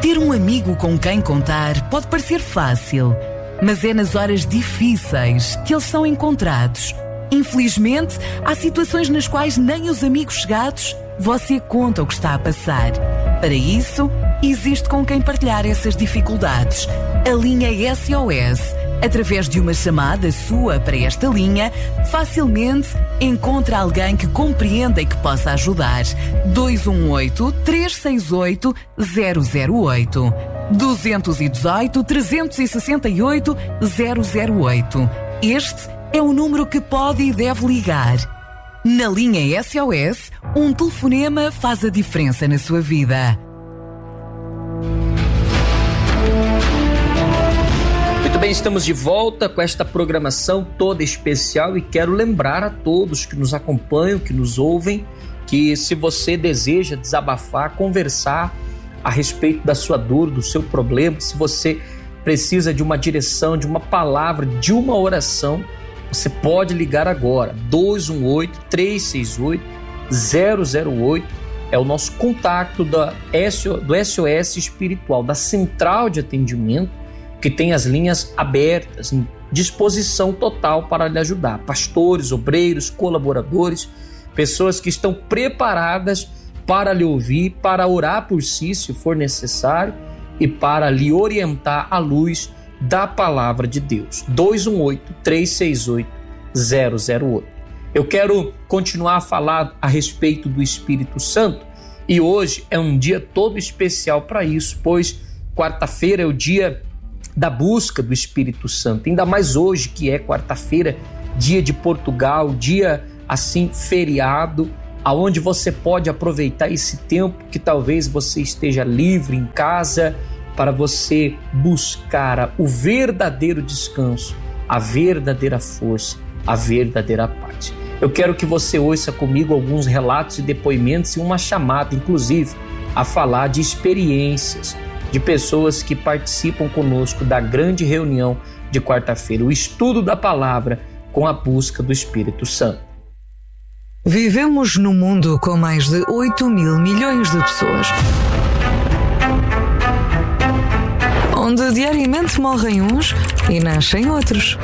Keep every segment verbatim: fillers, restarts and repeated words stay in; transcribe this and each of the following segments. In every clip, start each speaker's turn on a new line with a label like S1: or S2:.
S1: Ter um amigo com quem contar pode parecer fácil, mas é nas horas difíceis que eles são encontrados. Infelizmente, há situações nas quais nem os amigos chegados você conta o que está a passar. Para isso, existe com quem partilhar essas dificuldades. A linha S O S. Através de uma chamada sua para esta linha, facilmente encontra alguém que compreenda e que possa ajudar. dois um oito, três seis oito, zero zero oito. dois um oito, três seis oito, zero zero oito. Este é o número que pode e deve ligar. Na linha S O S, um telefonema faz a diferença na sua vida.
S2: Muito bem, estamos de volta com esta programação toda especial e quero lembrar a todos que nos acompanham, que nos ouvem, que se você deseja desabafar, conversar a respeito da sua dor, do seu problema, se você precisa de uma direção, de uma palavra, de uma oração, você pode ligar agora. dois um oito, três seis oito, zero zero oito é o nosso contato da S O, do S O S Espiritual, da Central de Atendimento, que tem as linhas abertas, em disposição total para lhe ajudar. Pastores, obreiros, colaboradores, pessoas que estão preparadas para lhe ouvir, para orar por si, se for necessário, e para lhe orientar à luz da palavra de Deus. dois um oito, três seis oito, zero zero oito. Eu quero continuar a falar a respeito do Espírito Santo e hoje é um dia todo especial para isso, pois quarta-feira é o dia da busca do Espírito Santo, ainda mais hoje que é quarta-feira, dia de Portugal, dia assim feriado, aonde você pode aproveitar esse tempo que talvez você esteja livre em casa para você buscar o verdadeiro descanso, a verdadeira força, a verdadeira paz. Eu quero que você ouça comigo alguns relatos e depoimentos e uma chamada, inclusive, a falar de experiências de pessoas que participam conosco da grande reunião de quarta-feira, o estudo da palavra com a busca do Espírito Santo.
S3: Vivemos num mundo com mais de oito mil milhões de pessoas, onde diariamente morrem uns e nascem outros.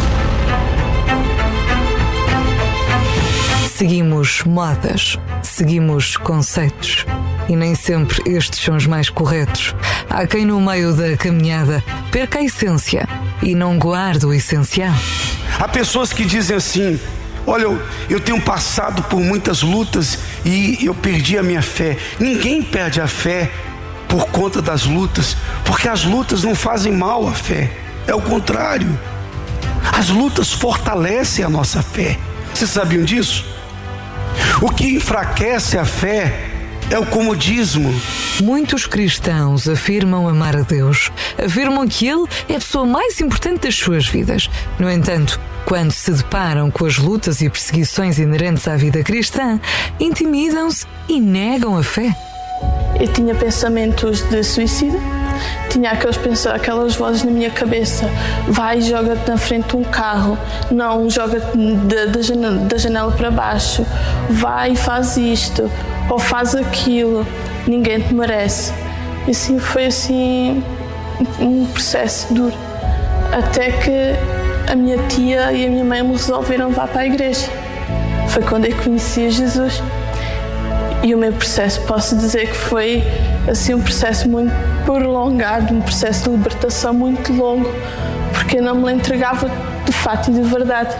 S3: Seguimos modas, seguimos conceitos e nem sempre estes são os mais corretos. Há quem no meio da caminhada perca a essência e não guarde o essencial.
S4: Há pessoas que dizem assim: olha, eu, eu tenho passado por muitas lutas e eu perdi a minha fé. Ninguém perde a fé por conta das lutas, porque as lutas não fazem mal à fé, é o contrário. As lutas fortalecem a nossa fé. Vocês sabiam disso? O que enfraquece a fé é o comodismo.
S3: Muitos cristãos afirmam amar a Deus, afirmam que Ele é a pessoa mais importante das suas vidas. No entanto, quando se deparam com as lutas e perseguições inerentes à vida cristã, intimidam-se e negam a fé.
S5: Eu tinha pensamentos de suicídio, tinha aqueles pensamentos, aquelas vozes na minha cabeça: vai e joga-te na frente de um carro, não, joga-te da, da, janela, da janela para baixo, vai e faz isto, ou faz aquilo, ninguém te merece. E assim, foi assim um processo duro, até que a minha tia e a minha mãe me resolveram levar para a igreja. Foi quando eu conheci Jesus. E o meu processo, posso dizer que foi assim um processo muito prolongado, um processo de libertação muito longo, porque eu não me entregava de fato e de verdade.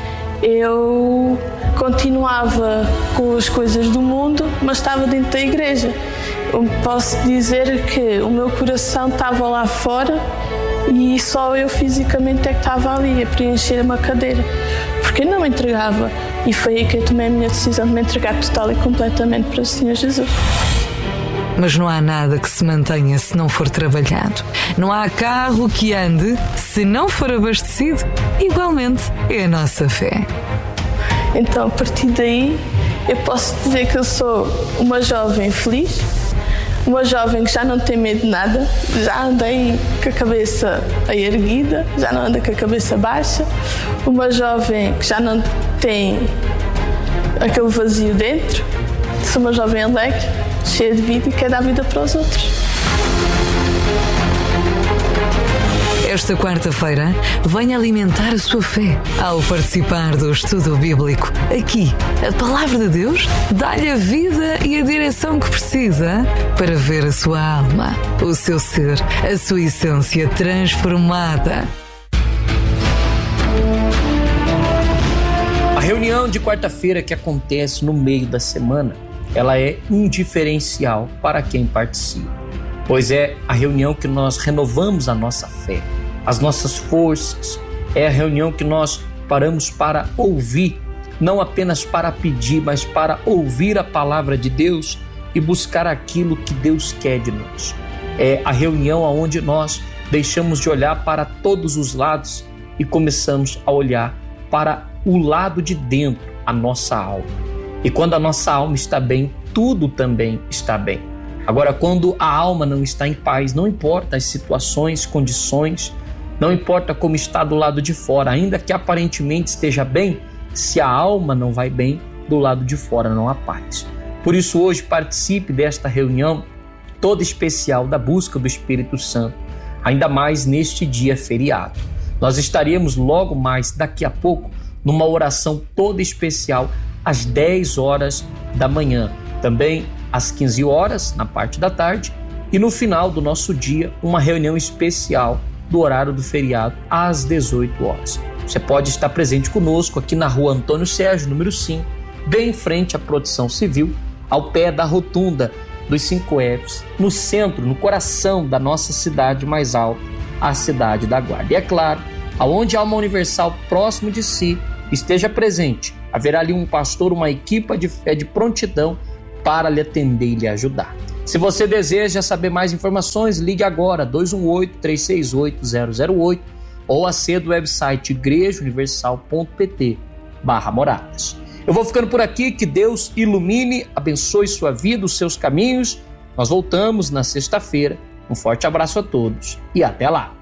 S5: Eu continuava com as coisas do mundo, mas estava dentro da igreja. Eu posso dizer que o meu coração estava lá fora e só eu fisicamente é que estava ali a preencher uma cadeira, porque eu não me entregava. E foi aí que eu tomei a minha decisão de me entregar total e completamente para o Senhor Jesus.
S3: Mas não há nada que se mantenha se não for trabalhado. Não há carro que ande se não for abastecido. Igualmente é a nossa fé.
S5: Então, a partir daí, eu posso dizer que eu sou uma jovem feliz, uma jovem que já não tem medo de nada, já andei com a cabeça erguida, já não anda com a cabeça baixa, uma jovem que já não tem aquele vazio dentro, sou uma jovem alegre, cheia de vida e quer dar vida para os outros.
S3: Esta quarta-feira, venha alimentar a sua fé ao participar do estudo bíblico. Aqui, a Palavra de Deus dá-lhe a vida e a direção que precisa para ver a sua alma, o seu ser, a sua essência transformada.
S2: A reunião de quarta-feira que acontece no meio da semana, ela é um diferencial para quem participa, pois é a reunião que nós renovamos a nossa fé, as nossas forças. É a reunião que nós paramos para ouvir, não apenas para pedir, mas para ouvir a palavra de Deus e buscar aquilo que Deus quer de nós. É a reunião onde nós deixamos de olhar para todos os lados e começamos a olhar para o lado de dentro, a nossa alma. E quando a nossa alma está bem, tudo também está bem. Agora, quando a alma não está em paz, não importa as situações, condições, não importa como está do lado de fora, ainda que aparentemente esteja bem, se a alma não vai bem, do lado de fora não há paz. Por isso hoje participe desta reunião toda especial da busca do Espírito Santo, ainda mais neste dia feriado. Nós estaremos logo mais daqui a pouco numa oração toda especial às dez horas da manhã, também às quinze horas na parte da tarde e no final do nosso dia uma reunião especial do horário do feriado às dezoito horas. Você pode estar presente conosco aqui na rua Antônio Sérgio, número cinco, bem em frente à Proteção Civil, ao pé da rotunda dos cinco Fs, no centro, no coração da nossa cidade mais alta, a cidade da Guarda. E é claro, aonde há uma Universal próximo de si, esteja presente. Haverá ali um pastor, uma equipe de fé de prontidão para lhe atender e lhe ajudar. Se você deseja saber mais informações, ligue agora dois um oito, três seis oito, zero zero oito ou acesse o website igreja universal ponto pt barra moradas. Eu vou ficando por aqui, que Deus ilumine, abençoe sua vida, os seus caminhos. Nós voltamos na sexta-feira. Um forte abraço a todos e até lá.